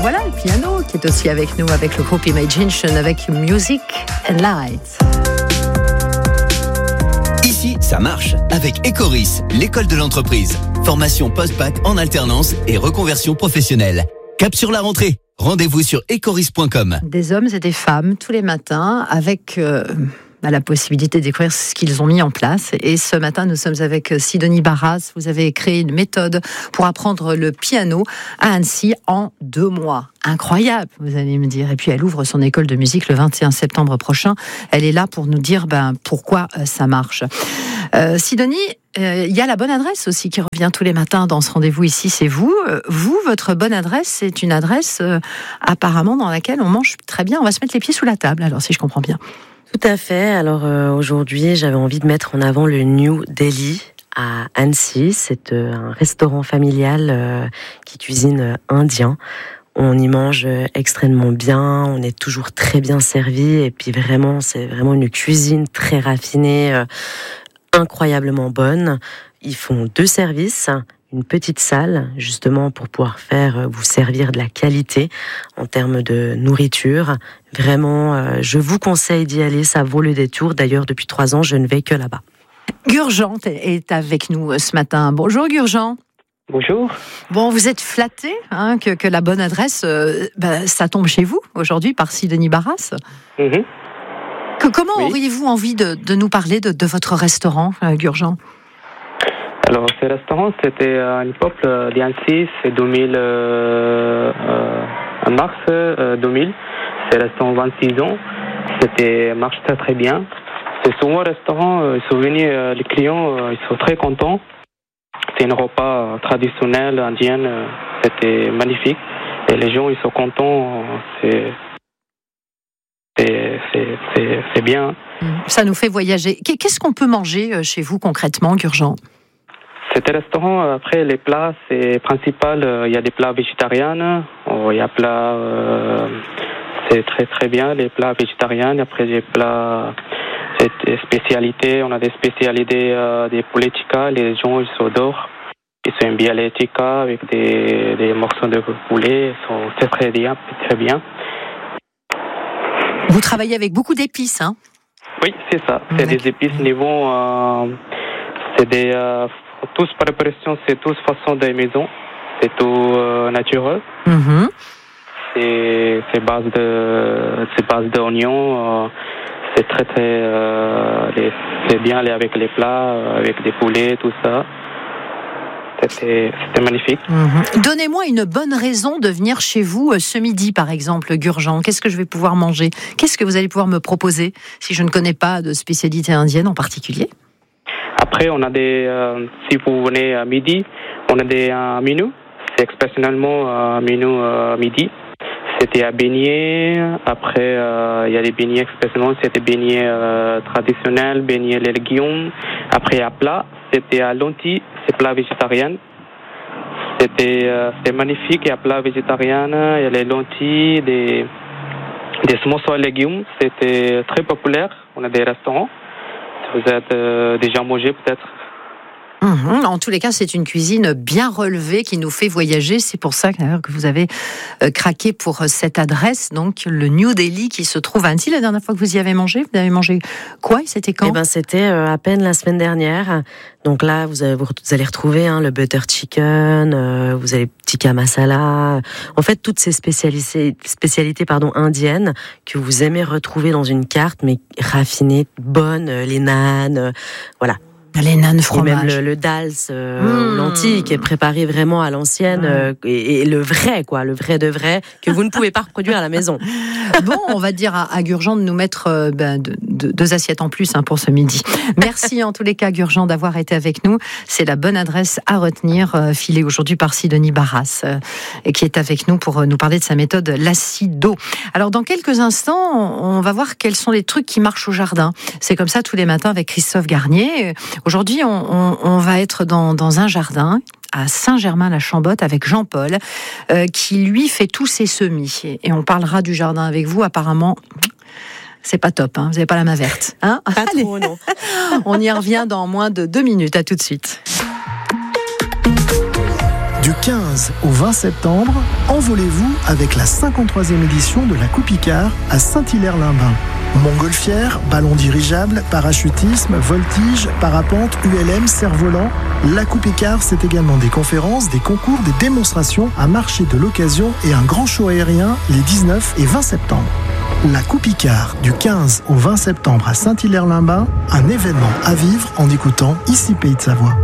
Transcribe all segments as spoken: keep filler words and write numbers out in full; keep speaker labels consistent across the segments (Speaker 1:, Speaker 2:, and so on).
Speaker 1: voilà le piano qui est aussi avec nous, avec le groupe Imagination, avec Music and Lights.
Speaker 2: Ici, ça marche avec Ecoris, l'école de l'entreprise. Formation post-bac en alternance et reconversion professionnelle. Cap sur la rentrée. Rendez-vous sur ecoris point com.
Speaker 1: Des hommes et des femmes tous les matins avec euh, la possibilité de découvrir ce qu'ils ont mis en place. Et ce matin, nous sommes avec Sidonie Barras. Vous avez créé une méthode pour apprendre le piano à Annecy en deux mois. Incroyable, vous allez me dire. Et puis elle ouvre son école de musique le vingt et un septembre prochain. Elle est là pour nous dire ben, pourquoi ça marche. Euh, Sidonie, il euh, y a la bonne adresse aussi qui revient tous les matins dans ce rendez-vous ici, c'est vous. Euh, vous, votre bonne adresse, c'est une adresse euh, apparemment dans laquelle on mange très bien. On va se mettre les pieds sous la table, alors si je comprends bien.
Speaker 3: Tout à fait. Alors euh, aujourd'hui, j'avais envie de mettre en avant le New Delhi à Annecy. C'est euh, un restaurant familial euh, qui cuisine euh, indien. On y mange extrêmement bien, on est toujours très bien servi et puis vraiment, c'est vraiment une cuisine très raffinée, euh, incroyablement bonne. Ils font deux services, une petite salle justement pour pouvoir faire vous servir de la qualité en termes de nourriture. Vraiment, euh, je vous conseille d'y aller, ça vaut le détour. D'ailleurs, depuis trois ans, je ne vais que là-bas.
Speaker 1: Gurjan est avec nous ce matin. Bonjour Gurjan.
Speaker 4: Bonjour.
Speaker 1: Bon, vous êtes flatté hein, que, que la bonne adresse, euh, bah, ça tombe chez vous aujourd'hui par Sidonie Barras.
Speaker 4: Mm-hmm.
Speaker 1: Que, comment
Speaker 4: oui.
Speaker 1: auriez-vous envie de, de nous parler de, de votre restaurant, euh, Gurjan?
Speaker 4: Alors, ce restaurant, c'était à une époque d'Annecy, c'est deux mille, euh, euh, en mars euh, deux mille. C'est restant vingt-six ans. C'était marche très très bien. C'est souvent un restaurant, euh, ils sont venus, euh, les clients, euh, ils sont très contents. C'est un repas traditionnel indien, euh, c'était magnifique. Et les gens, ils sont contents. C'est, c'est, c'est, c'est, c'est bien.
Speaker 1: Ça nous fait voyager. Qu'est-ce qu'on peut manger chez vous concrètement, Gurjan?
Speaker 4: Cet restaurant, après les plats, c'est principal. Il y a des plats végétariens. Il y a plats, euh, c'est très très bien les plats végétariens. Après les plats, des spécialités. On a des spécialités euh, des poulets tikka. Les gens ils s'adorent. Ils sont bien les tikka avec des, des morceaux de poulet. Ils sont très très bien, très bien.
Speaker 1: Vous travaillez avec beaucoup d'épices, hein?
Speaker 4: Oui, c'est ça. C'est des épices niveau. Euh, c'est des euh, tous préparation, c'est tous façon de maison. C'est tout euh, naturel.
Speaker 1: Mm-hmm.
Speaker 4: C'est, c'est base de, c'est base d'oignons. Euh, c'est très très, euh, les, c'est bien aller avec les plats, avec des poulets, tout ça. C'était, c'était magnifique.
Speaker 1: Mm-hmm. Donnez-moi une bonne raison de venir chez vous euh, ce midi, par exemple, Gurjan. Qu'est-ce que je vais pouvoir manger? Qu'est-ce que vous allez pouvoir me proposer si je ne connais pas de spécialité indienne en particulier?
Speaker 4: Après, on a des, euh, si vous venez à midi, on a des euh, menus. C'est exceptionnellement un euh, menu euh, midi. C'était à beignets. Après, il euh, y a des beignets exceptionnellement. C'était beignets euh, traditionnels, beignets les légumes. Après, à plat, c'était à lentilles, c'est plat végétarien. C'était, euh, c'était magnifique. Il y a plat végétarien, il y a les lentilles, des, des morceaux de légumes. C'était très populaire. On a des restaurants. Vous êtes euh, déjà mangé peut-être?
Speaker 1: Mmh, en tous les cas, c'est une cuisine bien relevée qui nous fait voyager. C'est pour ça que vous avez euh, craqué pour cette adresse, donc le New Delhi qui se trouve à Annecy. La dernière fois que vous y avez mangé, vous avez mangé quoi? C'était quand?
Speaker 3: Eh ben, c'était euh, à peine la semaine dernière. Donc là, vous, avez, vous allez retrouver hein, le butter chicken, euh, vous avez tikka masala. En fait, toutes ces spécialités, spécialités pardon, indiennes que vous aimez retrouver dans une carte, mais raffinées, bonnes, euh, les naans, euh, voilà.
Speaker 1: Les naans fromage.
Speaker 3: Et même le, le dals euh, mmh. lentilles qui est préparé vraiment à l'ancienne mmh. euh, et, et le vrai quoi, le vrai de vrai que vous ne pouvez pas reproduire à la maison.
Speaker 1: Bon, on va dire à, à Gurjan de nous mettre euh, ben, de, de, deux assiettes en plus hein, pour ce midi. Merci en tous les cas Gurjan d'avoir été avec nous. C'est la bonne adresse à retenir, euh, filée aujourd'hui par Sidonie Barras, euh, et qui est avec nous pour euh, nous parler de sa méthode l'acido. Alors dans quelques instants, on va voir quels sont les trucs qui marchent au jardin. C'est comme ça tous les matins avec Christophe Garnier. Aujourd'hui, on, on, on va être dans, dans un jardin à Saint-Germain-la-Chambotte avec Jean-Paul, euh, qui lui fait tous ses semis. Et, et on parlera du jardin avec vous. Apparemment, c'est pas top. Hein, vous n'avez pas la main verte. Hein?
Speaker 3: Pas trop, non.
Speaker 1: On y revient dans moins de deux minutes. À tout de suite.
Speaker 5: Du quinze au vingt septembre, envolez-vous avec la cinquante-troisième édition de la Coupe Icare à Saint-Hilaire-Limbin. Montgolfière, ballon dirigeable, parachutisme, voltige, parapente, U L M, cerf-volant. La Coupe Icare, c'est également des conférences, des concours, des démonstrations, un marché de l'occasion et un grand show aérien les dix-neuf et vingt septembre. La Coupe Icare, du quinze au vingt septembre à Saint-Hilaire-Limbin, un événement à vivre en écoutant Ici Pays de Savoie.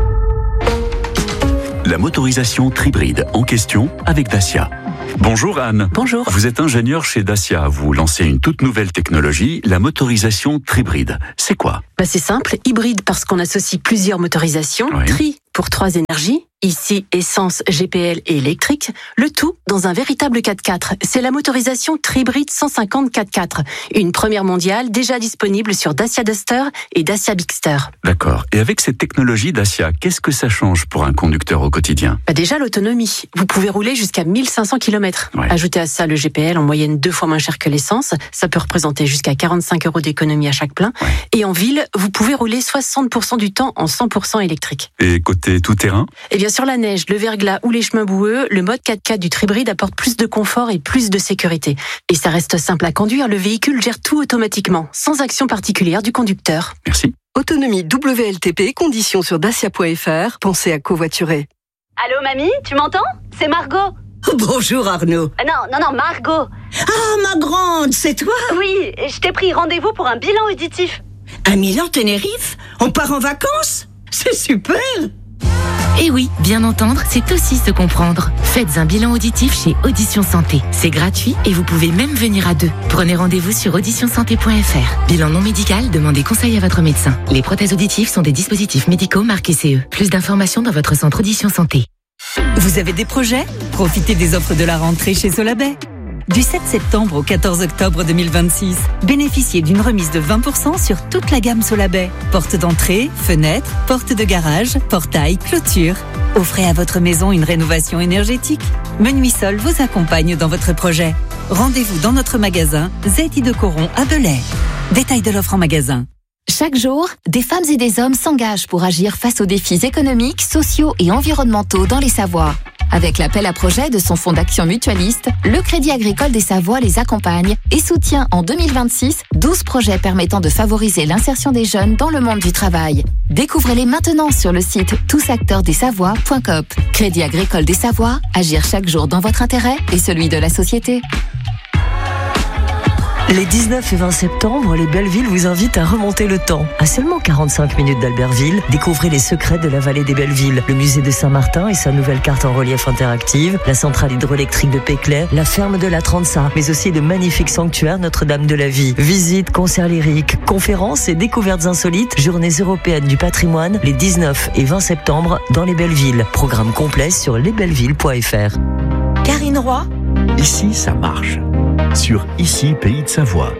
Speaker 6: La motorisation Tribride en question avec Dacia. Bonjour Anne.
Speaker 7: Bonjour.
Speaker 6: Vous êtes ingénieur chez Dacia. Vous lancez une toute nouvelle technologie, la motorisation Tribride. C'est quoi ?
Speaker 7: Bah c'est simple, hybride parce qu'on associe plusieurs motorisations,
Speaker 6: Oui.
Speaker 7: tri pour trois énergies, ici essence, G P L et électrique, le tout dans un véritable quatre-quatre. C'est la motorisation Tribride cent cinquante quatre-quatre, une première mondiale déjà disponible sur Dacia Duster et Dacia Bigster.
Speaker 6: D'accord. Et avec cette technologie Dacia, qu'est-ce que ça change pour un conducteur au quotidien ?
Speaker 7: Bah déjà l'autonomie, vous pouvez rouler jusqu'à mille cinq cents kilomètres.
Speaker 6: Ouais.
Speaker 7: Ajoutez à ça le G P L en moyenne deux fois moins cher que l'essence, ça peut représenter jusqu'à quarante-cinq euros d'économie à chaque plein.
Speaker 6: Ouais.
Speaker 7: Et en ville, vous pouvez rouler soixante pour cent du temps en cent pour cent électrique.
Speaker 6: Et côté tout-terrain ?
Speaker 7: Et bien sur la neige, le verglas ou les chemins boueux, le mode quatre-quatre du Tribride apporte plus de confort et plus de sécurité. Et ça reste simple à conduire, le véhicule gère tout automatiquement, sans action particulière du conducteur.
Speaker 6: Merci.
Speaker 8: Autonomie W L T P, conditions sur dacia point f r. Pensez à covoiturer.
Speaker 9: Allô mamie, tu m'entends ? C'est Margot.
Speaker 10: Bonjour Arnaud.
Speaker 9: Ah non, non, non, Margot.
Speaker 10: Ah ma grande, c'est toi ?
Speaker 9: Oui, je t'ai pris rendez-vous pour un bilan auditif.
Speaker 10: À Milan Tenerife ? On part en vacances ? C'est super.
Speaker 11: Et oui, bien entendre, c'est aussi se comprendre. Faites un bilan auditif chez Audition Santé. C'est gratuit et vous pouvez même venir à deux. Prenez rendez-vous sur audition santé point f r. Bilan non médical, demandez conseil à votre médecin. Les prothèses auditives sont des dispositifs médicaux marqués C E. Plus d'informations dans votre centre Audition Santé.
Speaker 12: Vous avez des projets ? Profitez des offres de la rentrée chez Solabay. Du sept septembre au quatorze octobre deux mille vingt-six, bénéficiez d'une remise de vingt pour cent sur toute la gamme Solabay. Porte d'entrée, fenêtres, porte de garage, portail, clôture. Offrez à votre maison une rénovation énergétique. Menuisol vous accompagne dans votre projet. Rendez-vous dans notre magasin Zeti de Coron à Belay. Détail de l'offre en magasin.
Speaker 13: Chaque jour, des femmes et des hommes s'engagent pour agir face aux défis économiques, sociaux et environnementaux dans les Savoies. Avec l'appel à projet de son fonds d'action mutualiste, le Crédit Agricole des Savoies les accompagne et soutient en deux mille vingt-six douze projets permettant de favoriser l'insertion des jeunes dans le monde du travail. Découvrez-les maintenant sur le site tous acteurs des savoies point coop. Crédit Agricole des Savoies, agir chaque jour dans votre intérêt et celui de la société.
Speaker 14: Les dix-neuf et vingt septembre, les Bellevilles vous invitent à remonter le temps. À seulement quarante-cinq minutes d'Albertville, découvrez les secrets de la vallée des Bellevilles, le musée de Saint-Martin et sa nouvelle carte en relief interactive, la centrale hydroélectrique de Péclet, la ferme de la Transa, mais aussi de magnifiques sanctuaires Notre-Dame de la Vie. Visites, concerts lyriques, conférences et découvertes insolites, journées européennes du patrimoine, les dix-neuf et vingt septembre dans les Bellevilles. Programme complet sur lesbellevilles point f r.
Speaker 12: Karine Roy.
Speaker 6: Ici, ça marche. Sur Ici, Pays de Savoie.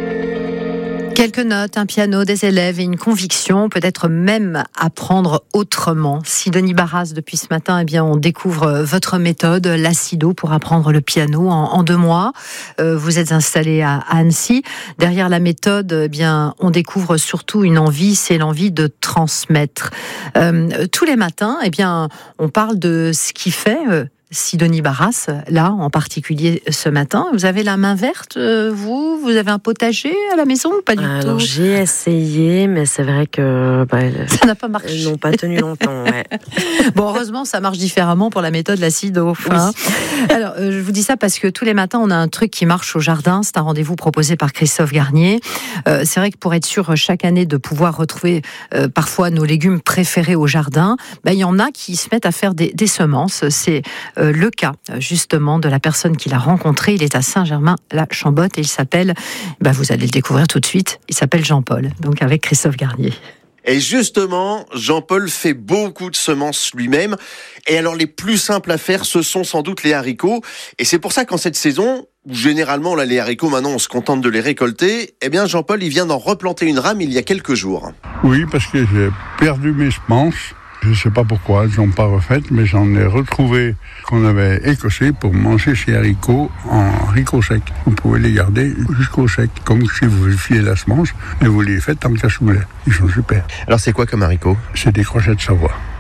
Speaker 1: Quelques notes, un piano, des élèves et une conviction, peut-être même apprendre autrement. Sidonie Barras, depuis ce matin, eh bien, on découvre votre méthode, l'Acido, pour apprendre le piano en, en deux mois. Euh, vous êtes installée à, à Annecy. Derrière la méthode, eh bien, on découvre surtout une envie, c'est l'envie de transmettre. Euh, tous les matins, eh bien, on parle de ce qui fait... Euh, Sidonie Barras, là, en particulier ce matin. Vous avez la main verte, vous Vous avez un potager à la maison ou pas du
Speaker 3: Alors,
Speaker 1: tout?
Speaker 3: Alors, j'ai essayé, mais c'est vrai que... Bah,
Speaker 1: ça n'a pas marché.
Speaker 3: Elles n'ont pas tenu longtemps, ouais.
Speaker 1: Bon, heureusement, ça marche différemment pour la méthode l'Acido. Hein. Oui. Alors, euh, je vous dis ça parce que tous les matins, on a un truc qui marche au jardin. C'est un rendez-vous proposé par Christophe Garnier. Euh, c'est vrai que pour être sûr, chaque année, de pouvoir retrouver euh, parfois nos légumes préférés au jardin, bah, il y en a qui se mettent à faire des, des semences. C'est euh, le cas, justement, de la personne qui l'a rencontré. Il est à Saint-Germain-la-Chambotte et il s'appelle, bah, vous allez le découvrir tout de suite, il s'appelle Jean-Paul, donc avec Christophe Garnier.
Speaker 15: Et justement, Jean-Paul fait beaucoup de semences lui-même. Et alors, les plus simples à faire, ce sont sans doute les haricots. Et c'est pour ça qu'en cette saison, où généralement, là, les haricots, maintenant, on se contente de les récolter, eh bien, Jean-Paul, il vient d'en replanter une rame il y a quelques jours.
Speaker 16: Oui, parce que j'ai perdu mes semences. Je ne sais pas pourquoi, elles n'ont pas refaites, mais j'en ai retrouvé qu'on avait écossé pour manger ces haricots en haricots secs. Vous pouvez les garder jusqu'au sec, comme si vous fiez la semence et vous les faites en cassoulet. Ils sont super.
Speaker 15: Alors c'est quoi comme haricots ?
Speaker 16: C'est des crochets de Savoie.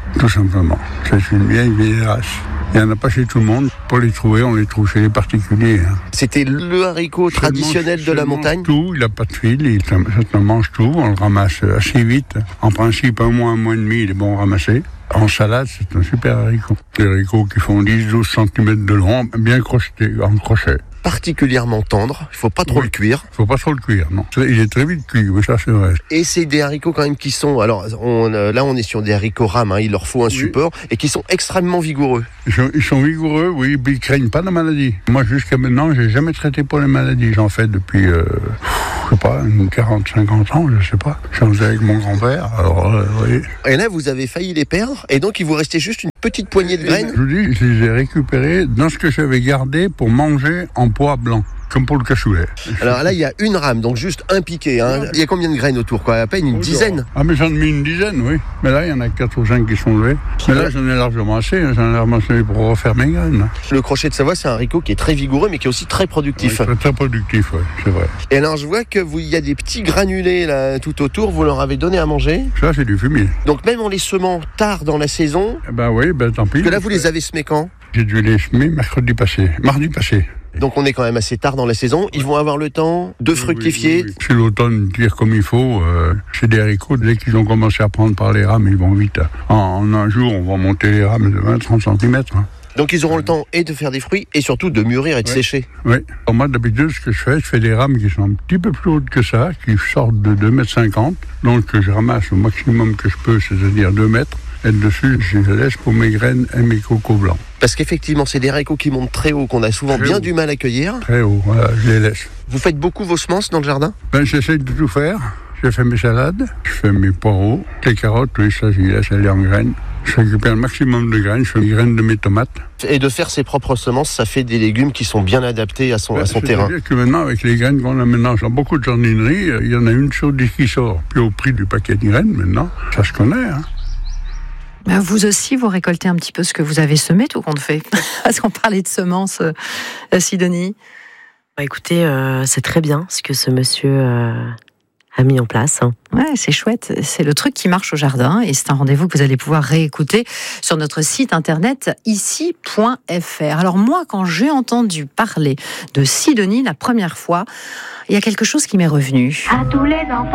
Speaker 16: tout simplement. C'est une vieille, vieille race. Il n'y en a pas chez tout le monde. Pour les trouver, on les trouve chez les particuliers. Hein.
Speaker 15: C'était le haricot
Speaker 16: Ça
Speaker 15: traditionnel
Speaker 16: mange,
Speaker 15: de la
Speaker 16: ça
Speaker 15: montagne.
Speaker 16: mange tout, il n'a pas de fil, il ça te mange tout, on le ramasse assez vite. En principe, un mois, un mois et demi, il est bon ramasser. En salade, c'est un super haricot. Des haricots qui font dix à douze centimètres de long, bien crochetés, en crochet.
Speaker 15: Particulièrement tendre, il faut pas trop
Speaker 16: Oui.
Speaker 15: le cuire.
Speaker 16: Il faut pas trop le cuire, non. Il est très vite cuit, oui, ça c'est vrai.
Speaker 15: Et c'est des haricots quand même qui sont, alors on, euh, là on est sur des haricots rames, hein, il leur faut un
Speaker 16: Oui.
Speaker 15: support, et qui sont extrêmement vigoureux.
Speaker 16: Ils sont, ils sont vigoureux, oui, mais ils craignent pas la maladie. Moi, jusqu'à maintenant, j'ai jamais traité pour les maladies. J'en fais depuis, euh, je sais pas, quarante, cinquante ans, je sais pas. J'en faisais avec mon grand-père, alors, euh, oui.
Speaker 15: Et là vous avez failli les perdre, et donc il vous restait juste une petite poignée de graines.
Speaker 16: Je vous dis, je les ai récupérés dans ce que j'avais gardé pour manger en pois blanc. Comme pour le cassoulet.
Speaker 15: Alors là il y a une rame, donc juste un piqué. Hein. Il y a combien de graines autour, quoi? À peine une dizaine.
Speaker 16: Ah, mais j'en ai mis une dizaine, oui. Mais là, il y en a quatre ou cinq qui sont levés. Mais là, j'en ai largement assez. hein. J'en ai ramassé pour refaire mes graines.
Speaker 15: Le crochet de Savoie, c'est un haricot qui est très vigoureux, mais qui est aussi très productif.
Speaker 16: Oui, très, très productif, oui, c'est vrai.
Speaker 15: Et alors je vois que vous, il y a des petits granulés là tout autour. Vous leur avez donné à manger.
Speaker 16: Ça, c'est du fumier.
Speaker 15: Donc même en les semant tard dans la saison.
Speaker 16: Eh ben oui, ben tant pis.
Speaker 15: Parce que là vous les avez semés quand?
Speaker 16: J'ai dû les semer mercredi passé, mardi passé.
Speaker 15: Donc on est quand même assez tard dans la saison. Ils vont avoir le temps de fructifier.
Speaker 16: Oui, oui, oui. C'est l'automne, dire comme il faut. Euh, c'est des haricots, dès qu'ils ont commencé à prendre par les rames, ils vont vite. En, en un jour, on va monter les rames de vingt à trente centimètres. Hein.
Speaker 15: Donc ils auront le temps et de faire des fruits et surtout de mûrir et de
Speaker 16: oui.
Speaker 15: sécher.
Speaker 16: Oui. Alors moi, d'habitude, ce que je fais, je fais des rames qui sont un petit peu plus hautes que ça, qui sortent de deux mètres cinquante. Donc je ramasse au maximum que je peux, c'est-à-dire deux mètres. Et dessus, je les laisse pour mes graines et mes cocos blancs.
Speaker 15: Parce qu'effectivement, c'est des haricots qui montent très haut, qu'on a souvent
Speaker 16: Très
Speaker 15: bien
Speaker 16: haut.
Speaker 15: du mal à cueillir.
Speaker 16: Très haut, voilà, je les laisse.
Speaker 15: Vous faites beaucoup vos semences dans le jardin?
Speaker 16: Ben, j'essaie de tout faire. Je fais mes salades, je fais mes poireaux, les carottes, oui, ça, je les laisse aller en graines. Je récupère le maximum de graines, je fais les graines de mes tomates.
Speaker 15: Et de faire ses propres semences, ça fait des légumes qui sont bien adaptés à son,
Speaker 16: Ben,
Speaker 15: à son terrain.
Speaker 16: C'est-à-dire que maintenant, avec les graines qu'on a maintenant dans beaucoup de jardineries, il y en a une sur dix qui sort. Puis au prix du paquet de graines, maintenant, ça se connaît, hein.
Speaker 1: Vous aussi, vous récoltez un petit peu ce que vous avez semé, tout compte fait. Parce qu'on parlait de semences, euh, Sidonie.
Speaker 3: Bah, écoutez, euh, c'est très bien ce que ce monsieur euh, a mis en place. Hein.
Speaker 1: Ouais, c'est chouette. C'est le truc qui marche au jardin et c'est un rendez-vous que vous allez pouvoir réécouter sur notre site internet ici point f r. Alors moi, quand j'ai entendu parler de Sidonie la première fois, il y a quelque chose qui m'est revenu.
Speaker 17: À tous les enfants